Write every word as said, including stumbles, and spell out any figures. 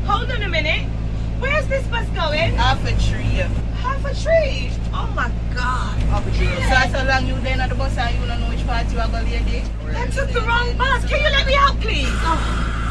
Hold on a minute. Where's this bus going? Half a tree. Half a tree? Oh my God. Half a tree. So, so long you then at the bus and you don't know which part you are going to lady? I took the wrong bus. Can you let me out, please? Oh.